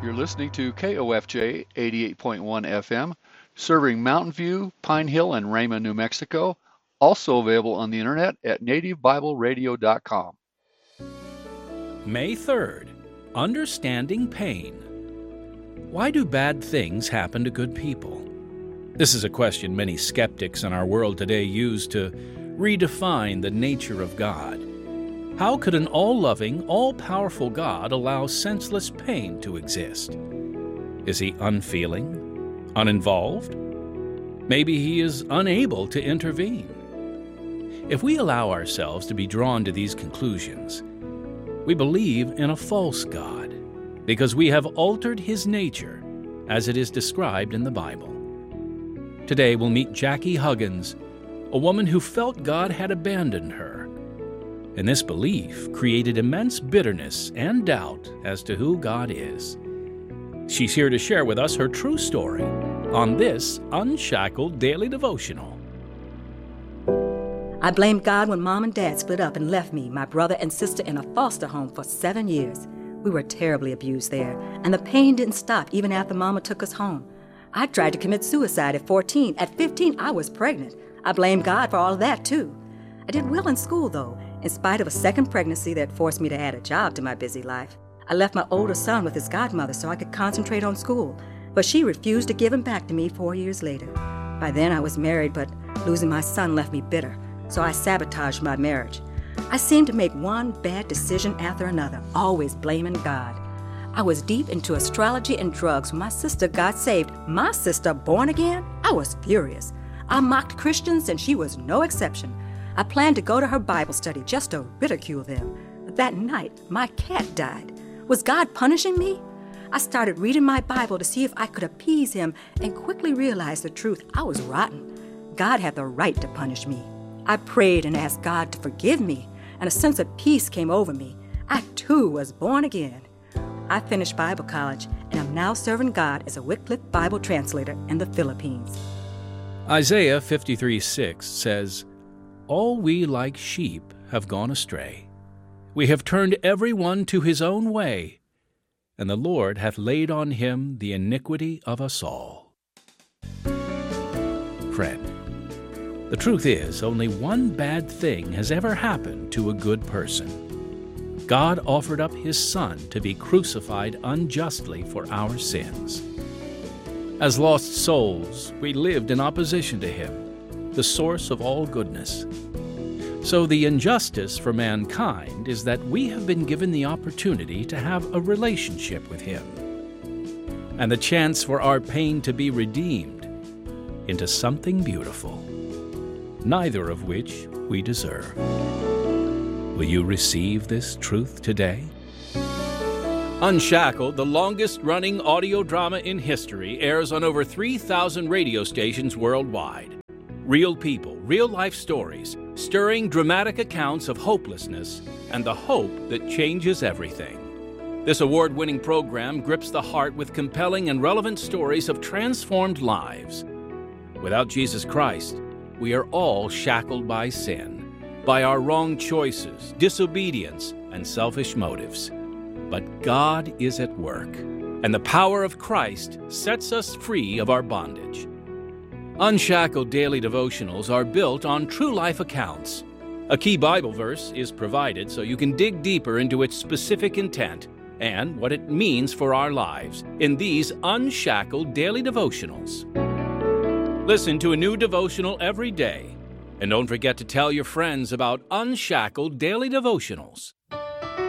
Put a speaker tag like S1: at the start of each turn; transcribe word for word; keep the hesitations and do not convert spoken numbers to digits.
S1: You're listening to K O F J eighty-eight point one F M, serving Mountain View, Pine Hill, and Rama, New Mexico. Also available on the internet at native bible radio dot com.
S2: May third, Understanding Pain. Why do bad things happen to good people? This is a question many skeptics in our world today use to redefine the nature of God. How could an all-loving, all-powerful God allow senseless pain to exist? Is he unfeeling? Uninvolved? Maybe he is unable to intervene. If we allow ourselves to be drawn to these conclusions, we believe in a false God, because we have altered his nature as it is described in the Bible. Today we'll meet Jackie Huggins, a woman who felt God had abandoned her. And this belief created immense bitterness and doubt as to who God is. She's here to share with us her true story on this Unshackled Daily Devotional.
S3: I blamed God when Mom and Dad split up and left me, my brother and sister, in a foster home for seven years. We were terribly abused there, and the pain didn't stop even after Mama took us home. I tried to commit suicide at fourteen. At fifteen, I was pregnant. I blamed God for all of that, too. I did well in school, though, in spite of a second pregnancy that forced me to add a job to my busy life. I left my older son with his godmother so I could concentrate on school, but she refused to give him back to me four years later. By then, I was married, but losing my son left me bitter. So I sabotaged my marriage. I seemed to make one bad decision after another, always blaming God. I was deep into astrology and drugs when my sister got saved. My sister born again? I was furious. I mocked Christians, and she was no exception. I planned to go to her Bible study just to ridicule them. But that night, my cat died. Was God punishing me? I started reading my Bible to see if I could appease him and quickly realized the truth. I was rotten. God had the right to punish me. I prayed and asked God to forgive me, and a sense of peace came over me. I, too, was born again. I finished Bible college, and I'm now serving God as a Wycliffe Bible translator in the Philippines.
S2: Isaiah fifty-three six says, "All we like sheep have gone astray. We have turned every one to his own way, and the Lord hath laid on him the iniquity of us all." Friend, the truth is, only one bad thing has ever happened to a good person. God offered up his Son to be crucified unjustly for our sins. As lost souls, we lived in opposition to him, the source of all goodness. So the injustice for mankind is that we have been given the opportunity to have a relationship with him, and the chance for our pain to be redeemed into something beautiful, neither of which we deserve. Will you receive this truth today? Unshackled, the longest-running audio drama in history, airs on over three thousand radio stations worldwide. Real people, real-life stories, stirring dramatic accounts of hopelessness and the hope that changes everything. This award-winning program grips the heart with compelling and relevant stories of transformed lives. Without Jesus Christ, we are all shackled by sin, by our wrong choices, disobedience, and selfish motives. But God is at work, and the power of Christ sets us free of our bondage. Unshackled Daily Devotionals are built on true life accounts. A key Bible verse is provided so you can dig deeper into its specific intent and what it means for our lives in these Unshackled Daily Devotionals. Listen to a new devotional every day, and don't forget to tell your friends about Unshackled Daily Devotionals.